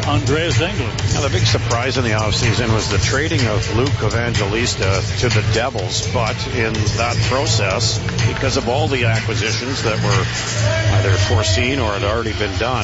Andreas Englund. Now, the big surprise in the offseason was the trading of Luke Evangelista to the Devils, but in that process, because of all the acquisitions that were either foreseen or had already been done,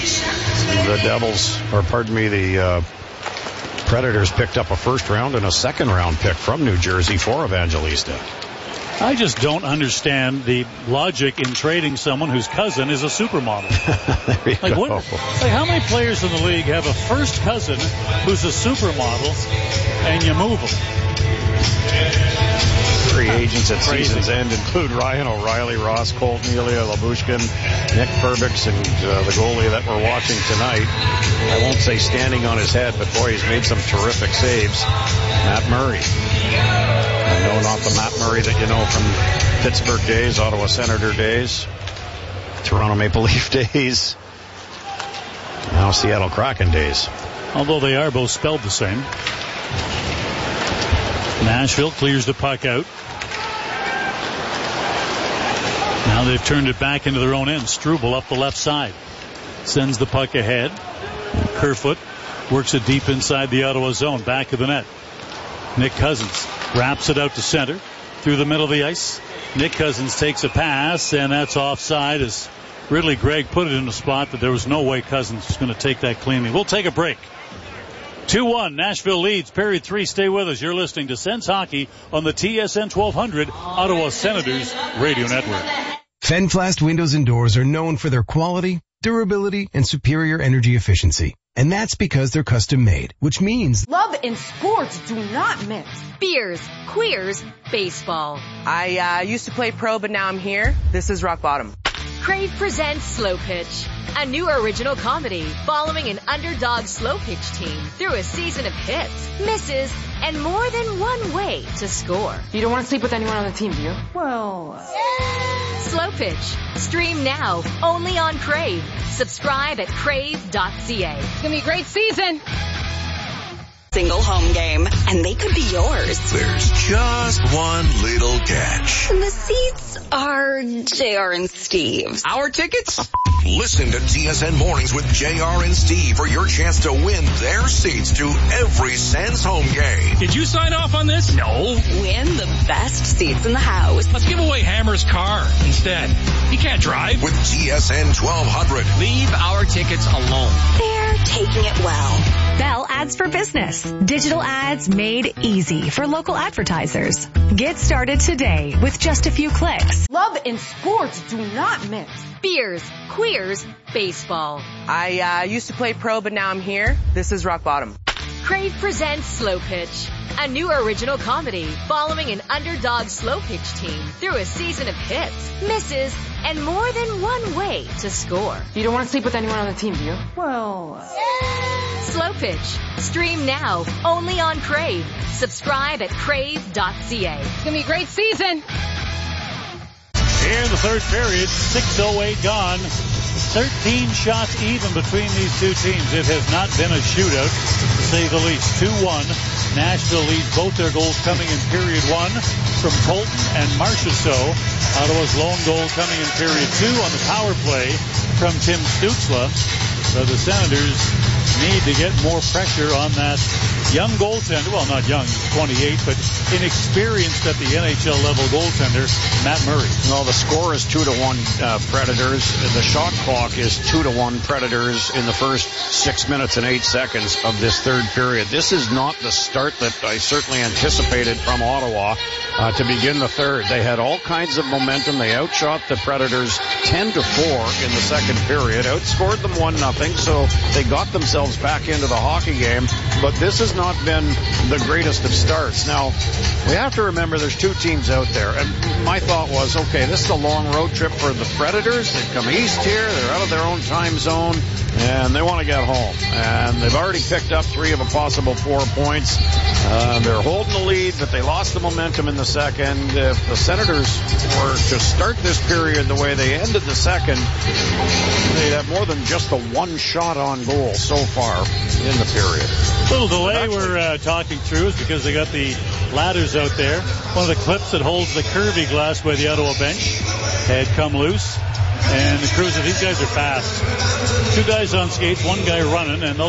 the Predators picked up a first round and a second round pick from New Jersey for Evangelista. I just don't understand the logic in trading someone whose cousin is a supermodel. There you go. How many players in the league have a first cousin who's a supermodel and you move them? Free agents at season's end include Ryan O'Reilly, Ross Colton, Ilya Lyubushkin, Nick Perbix, and the goalie that we're watching tonight. I won't say standing on his head, but boy, he's made some terrific saves. Matt Murray. No, not the Matt Murray that you know from Pittsburgh days, Ottawa Senator days, Toronto Maple Leaf days, now Seattle Kraken days. Although they are both spelled the same. Nashville clears the puck out. Now they've turned it back into their own end. Struble up the left side. Sends the puck ahead. Kerfoot works it deep inside the Ottawa zone. Back of the net. Nick Cousins wraps it out to center through the middle of the ice. Nick Cousins takes a pass, and that's offside as Ridley Gregg put it in a spot that there was no way Cousins was going to take that cleanly. We'll take a break. 2-1, Nashville leads. Period 3, stay with us. You're listening to Sens Hockey on the TSN 1200 Ottawa Senators Radio Network. Fenflast windows and doors are known for their quality, durability, and superior energy efficiency. And that's because they're custom made, which means love and sports do not mix. Beers, queers, baseball. I used to play pro, but now I'm here. This is rock bottom. Crave presents Slow Pitch, a new original comedy following an underdog slow pitch team through a season of hits, misses, and more than one way to score. You don't want to sleep with anyone on the team, do you? Well, Slow Pitch. Stream now, only on Crave. Subscribe at crave.ca. It's going to be a great season. Single home game, and they could be yours. There's just one little catch. The seats are JR and Steve's. Our tickets? Listen to TSN Mornings with JR and Steve for your chance to win their seats to every Sens home game. Did you sign off on this? No. Win the best seats in the house. Let's give away Hammer's car instead. He can't drive. With TSN 1200. Leave our tickets alone. They're taking it well. Bell Ads for Business. Digital ads made easy for local advertisers. Get started today with just a few clicks. Love and sports do not mix. Beers, queers, baseball. I used to play pro, but now I'm here. This is rock bottom. Crave presents Slow Pitch, a new original comedy following an underdog slow pitch team through a season of hits, misses, and more than one way to score. You don't want to sleep with anyone on the team, do you? Well, Slow Pitch. Stream now, only on Crave. Subscribe at crave.ca. It's going to be a great season. Here in the third period, 6:08 gone. 13 shots even between these two teams. It has not been a shootout, to say the least. 2-1. Nashville leads both their goals coming in period 1 from Colton and Marchessault. Ottawa's lone goal coming in period 2 on the power play from Tim Stützle. So the Senators need to get more pressure on that young goaltender. Well, not young, 28, but inexperienced at the NHL level goaltender, Matt Murray. Well, the score is 2-1 Predators. The shot clock is 2-1 Predators in the first 6 minutes and 8 seconds of this third period. This is not the start that I certainly anticipated from Ottawa to begin the third. They had all kinds of momentum. They outshot the Predators 10-4 in the second period, outscored them 1-0, so they got themselves back into the hockey game. But this has not been the greatest of starts. Now, we have to remember there's two teams out there. And my thought was, okay, this is a long road trip for the Predators. They've come east here. They're out of their own time zone, and they want to get home. And they've already picked up 3 of a possible 4 points. They're holding the lead, but they lost the momentum in the second. If the Senators were to start this period the way they ended the second, they'd have more than just the one shot on goal so far in the period. Little delay we're talking through is because they got the ladders out there. One of the clips that holds the curvy glass by the Ottawa bench had come loose. And the crew said, these guys are fast. 2 guys on skates, 1 guy running, and those